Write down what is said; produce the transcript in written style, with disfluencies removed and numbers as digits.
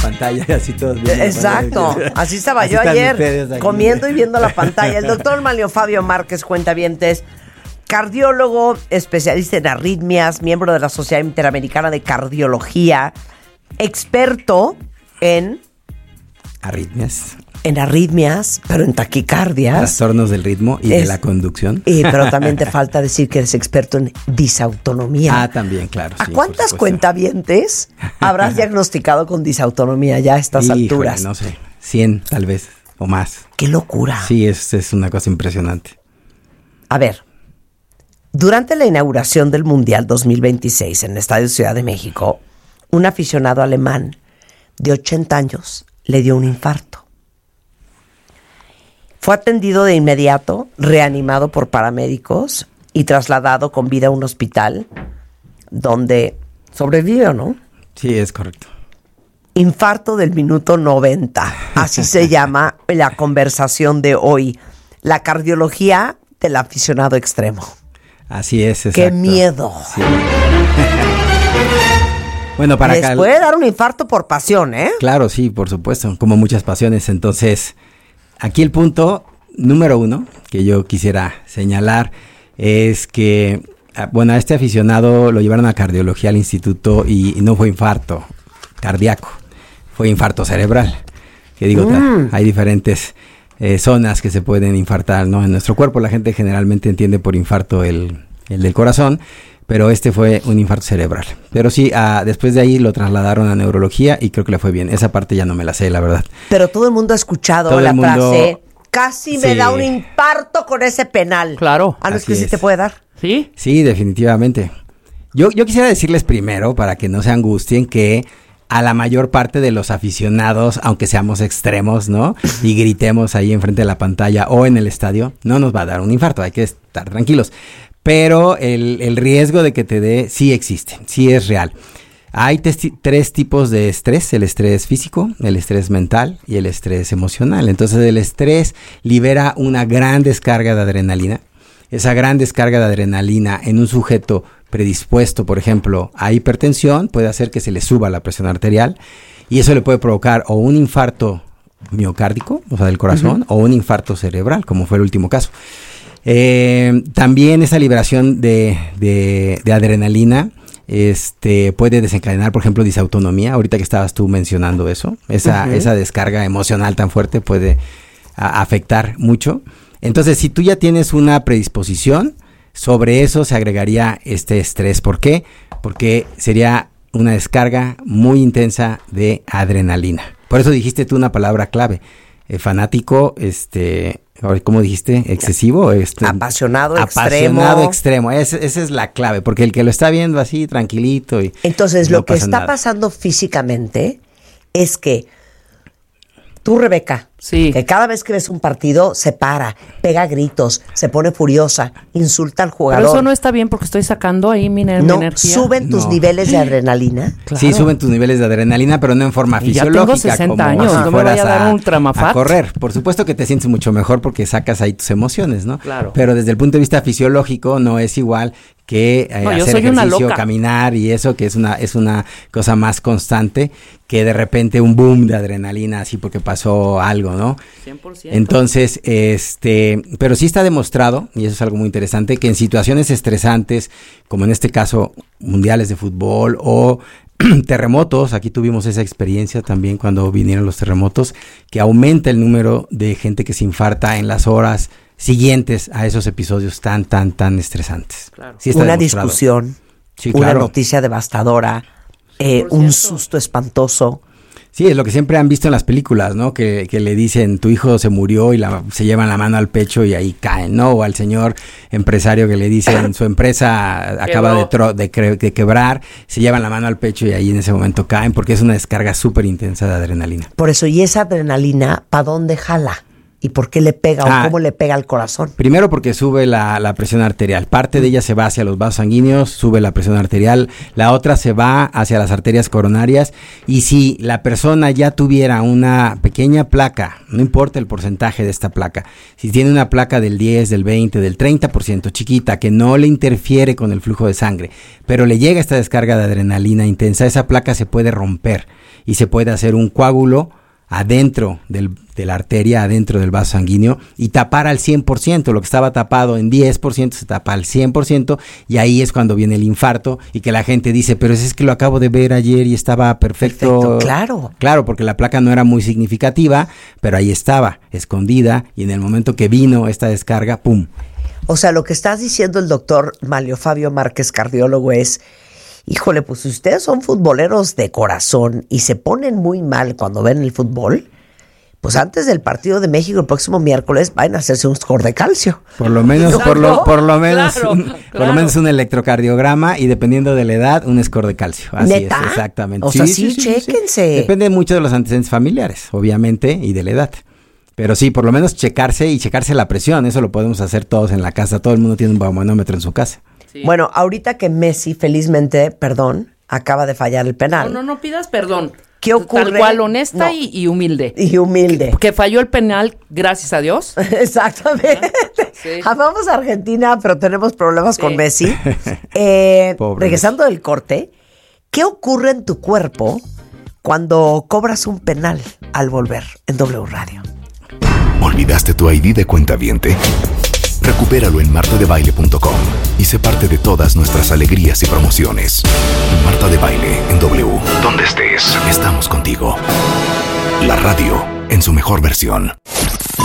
pantalla y así todos viendo. Exacto, así estaba Así yo están ayer, ustedes aquí. comiendo y viendo la pantalla. El doctor Manlio Fabio Márquez, cuentavientes, cardiólogo, especialista en arritmias, miembro de la Sociedad Interamericana de Cardiología, experto en arritmias, pero en taquicardias. Trastornos del ritmo y de la conducción. Pero también te falta decir que eres experto en disautonomía. También, claro. ¿A cuántas cuentavientes habrás diagnosticado con disautonomía ya a estas alturas? No sé, 100 tal vez, o más. ¡Qué locura! Sí, es una cosa impresionante. A ver, durante la inauguración del Mundial 2026 en el Estadio Ciudad de México, un aficionado alemán de 80 años le dio un infarto. Fue atendido de inmediato, reanimado por paramédicos y trasladado con vida a un hospital donde sobrevivió, ¿no? Sí, es correcto. Infarto del minuto 90. Así se llama la conversación de hoy. La cardiología del aficionado extremo. Así es, exacto. ¡Qué miedo! Sí. Bueno, para Les puede dar un infarto por pasión, ¿eh? Claro, sí, por supuesto, como muchas pasiones. Entonces, aquí el punto número 1 que yo quisiera señalar es que, bueno, a este aficionado lo llevaron a cardiología al instituto y no fue infarto cardíaco, fue infarto cerebral. Que digo, hay diferentes zonas que se pueden infartar, ¿no? En nuestro cuerpo la gente generalmente entiende por infarto el del corazón, pero este fue un infarto cerebral. Pero sí, después de ahí lo trasladaron a neurología y creo que le fue bien. Esa parte ya no me la sé, la verdad. Pero todo el mundo ha escuchado la frase, casi me da un infarto con ese penal. Claro. ¿No es que sí te puede dar? ¿Sí? Sí, definitivamente. Yo quisiera decirles primero, para que no se angustien, que a la mayor parte de los aficionados, aunque seamos extremos, ¿no? Y gritemos ahí enfrente de la pantalla o en el estadio, no nos va a dar un infarto, hay que estar tranquilos. Pero el riesgo de que te dé sí existe, sí es real. Hay 3 tipos de estrés: el estrés físico, el estrés mental y el estrés emocional. Entonces el estrés libera una gran descarga de adrenalina. Esa gran descarga de adrenalina en un sujeto predispuesto, por ejemplo, a hipertensión, puede hacer que se le suba la presión arterial y eso le puede provocar o un infarto miocárdico, o sea, del corazón, o un infarto cerebral, como fue el último caso. También esa liberación de adrenalina puede desencadenar, por ejemplo, disautonomía. Ahorita que estabas tú mencionando eso, esa descarga emocional tan fuerte puede afectar mucho. Entonces, si tú ya tienes una predisposición, sobre eso se agregaría este estrés. ¿Por qué? Porque sería una descarga muy intensa de adrenalina. Por eso dijiste tú una palabra clave, fanático, ¿cómo dijiste? Excesivo. Apasionado extremo. Esa es la clave, porque el que lo está viendo así tranquilito y entonces no lo que está pasando físicamente es que tú, Rebeca, que cada vez que ves un partido se para, pega gritos, se pone furiosa, insulta al jugador. Pero eso no está bien porque estoy sacando ahí mi energía. ¿Suben tus niveles de adrenalina? Claro. Sí, suben tus niveles de adrenalina, pero no en forma fisiológica. Ya tengo 60 años, no me vaya a dar un Ultramafat. A correr. Por supuesto que te sientes mucho mejor porque sacas ahí tus emociones, ¿no? Claro. Pero desde el punto de vista fisiológico no es igual que hacer ejercicio, caminar y eso, que es una cosa más constante que de repente un boom de adrenalina así porque pasó algo, ¿no? 100%. Entonces, pero sí está demostrado, y eso es algo muy interesante, que en situaciones estresantes, como en este caso mundiales de fútbol o terremotos, aquí tuvimos esa experiencia también cuando vinieron los terremotos, que aumenta el número de gente que se infarta en las horas siguientes a esos episodios tan estresantes. Claro. Sí está una demostrado. discusión, sí, claro. Una noticia devastadora, un susto espantoso. Sí, es lo que siempre han visto en las películas, ¿no? Que le dicen, tu hijo se murió y se llevan la mano al pecho y ahí caen, ¿no? O al señor empresario que le dicen, su empresa acaba de quebrar, se llevan la mano al pecho y ahí en ese momento caen porque es una descarga súper intensa de adrenalina. Por eso, ¿y esa adrenalina, para dónde jala? ¿Y por qué le pega o cómo le pega al corazón? Primero porque sube la presión arterial. Parte de ella se va hacia los vasos sanguíneos, sube la presión arterial. La otra se va hacia las arterias coronarias. Y si la persona ya tuviera una pequeña placa, no importa el porcentaje de esta placa, si tiene una placa del 10, del 20, del 30% chiquita, que no le interfiere con el flujo de sangre, pero le llega esta descarga de adrenalina intensa, esa placa se puede romper y se puede hacer un coágulo adentro de la arteria, adentro del vaso sanguíneo y tapar al 100%, lo que estaba tapado en 10% se tapa al 100% y ahí es cuando viene el infarto y que la gente dice, pero es que lo acabo de ver ayer y estaba perfecto. Claro. Claro, porque la placa no era muy significativa, pero ahí estaba, escondida y en el momento que vino esta descarga, ¡pum! O sea, lo que estás diciendo el doctor Manlio Fabio Márquez, cardiólogo, es... Híjole, pues si ustedes son futboleros de corazón y se ponen muy mal cuando ven el fútbol, pues antes del partido de México el próximo miércoles vayan a hacerse un score de calcio. Por lo menos un electrocardiograma y dependiendo de la edad, un score de calcio. Así ¿Neta? es, exactamente. O sea, sí, chéquense. Depende mucho de los antecedentes familiares, obviamente, y de la edad. Pero sí, por lo menos checarse la presión. Eso lo podemos hacer todos en la casa. Todo el mundo tiene un baumanómetro en su casa. Sí. Bueno, ahorita que Messi, felizmente, acaba de fallar el penal. No pidas perdón. ¿Qué ocurre? Tal cual, honesta y humilde. Y humilde. Que falló el penal, gracias a Dios. Exactamente. Sí. Amamos a Argentina, pero tenemos problemas con Messi. Regresando del corte, ¿qué ocurre en tu cuerpo cuando cobras un penal al volver en W Radio? ¿Olvidaste tu ID de cuentaviente? Recupéralo en martadebaile.com y sé parte de todas nuestras alegrías y promociones. Marta de Baile en W. Donde estés, estamos contigo. La radio en su mejor versión.